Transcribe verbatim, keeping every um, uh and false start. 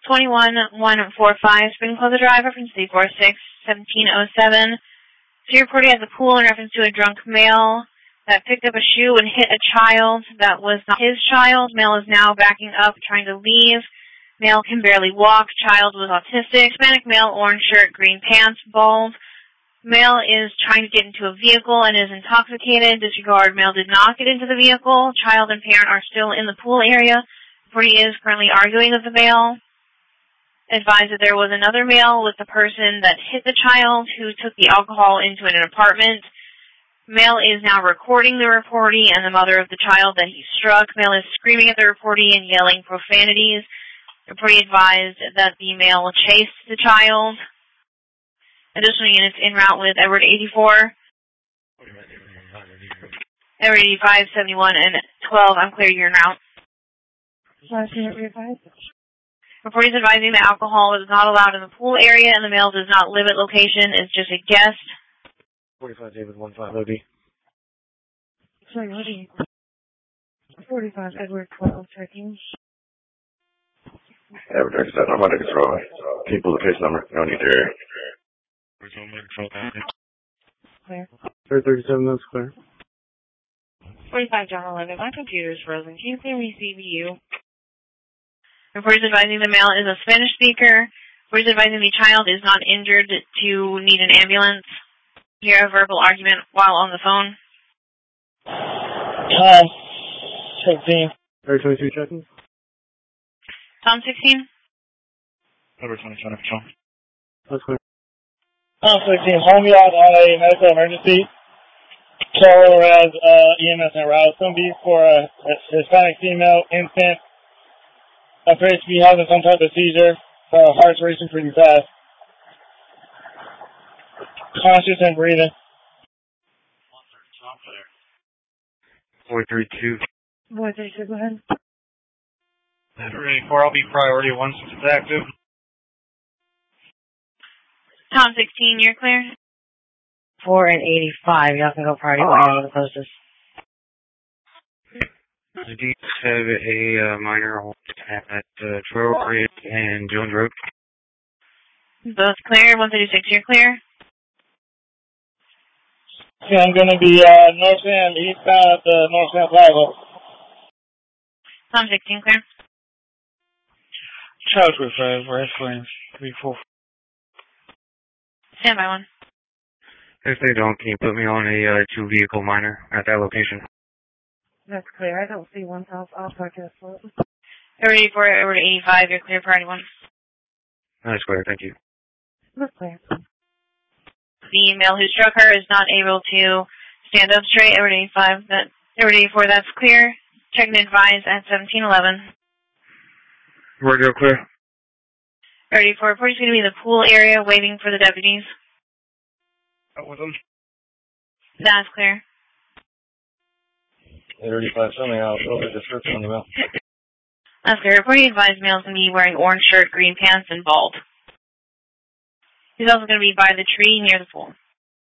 twenty-one one forty-five, Spring Plaza Drive, reference three four six one seven oh seven. So you're reporting at the pool in reference to a drunk male that picked up a shoe and hit a child that was not his child. Male is now backing up, trying to leave. Male can barely walk. Child was autistic. Hispanic male, orange shirt, green pants, bald. Male is trying to get into a vehicle and is intoxicated. Disregard, male did not get into the vehicle. Child and parent are still in the pool area. Party is currently arguing with the male. Advised that there was another male with the person that hit the child who took the alcohol into an apartment. Male is now recording the reportee and the mother of the child that he struck. Male is screaming at the reportee and yelling profanities. Reportee advised that the male chased the child. Additional units en route with Edward eighty-four, Edward eighty-five, seventy-one, and twelve. I'm clear, you're en route. Last unit readvised. Reportee is advising that alcohol is not allowed in the pool area and the male does not live at location, is just a guest. forty-five David one five O D. Sorry, what are you? forty-five Edward twelve thirteen. Edward thirty-seven, I'm under control. Can you pull the case number? No need to hear. Clear. thirty-seven, that's clear. forty-five John eleven, my computer's frozen. Can you clear me C V U? Reportee is advising the male is a Spanish speaker. Reportee is advising the child is not injured to need an ambulance. Hear a verbal argument while on the phone. Tom sixteen. Area twenty-two checking. Tom sixteen. Number twenty-seven, Tom. That's clear. Tom sixteen, home yacht on a medical emergency. Caller has uh, E M S en route. Somebody for a, a Hispanic female infant. Appears to be having some type of seizure. Uh, heart's racing pretty fast. Conscious and breathing. four three two. four three two, go ahead. Ready for, I'll be priority once it's active. Tom sixteen, you're clear. four and eighty-five, y'all can go priority one on the closest. I do have a uh, minor at uh, Trail Ridge and Jones Road. Both clear. one thirty-six, you're clear. Yeah, I'm going to be uh, north and eastbound at the North End Plaza. Tom sixteen, clear. Charles with uh, West Plains, three four. Stand by one. If they don't, can you put me on a uh, two-vehicle minor at that location? That's clear. I don't see one else. I'll talk to the float. Edward eighty-four, Edward eighty-five, you're clear, priority one. That's clear, thank you. That's clear. The male who struck her is not able to stand up straight. Edward eighty-five, that, Edward eighty-four, that's clear. Check and advise at seventeen eleven. Radio clear. Edward eighty-four, reporting going to be in the pool area waiting for the deputies. Out with them. That's clear. thirty-five, something else. Over the description on the mail. That's clear. Reporting advised male is going to be wearing orange shirt, green pants, and bald. He's also going to be by the tree near the pool.